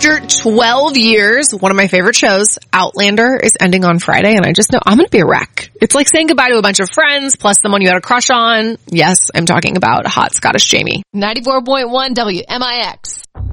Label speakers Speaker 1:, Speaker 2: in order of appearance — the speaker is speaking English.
Speaker 1: After 12 years, one of my favorite shows, Outlander, is ending on Friday, and I just know I'm going to be a wreck. It's like saying goodbye to a bunch of friends, plus someone you had a crush on. Yes, I'm talking about Hot Scottish Jamie.
Speaker 2: 94.1 WMIX.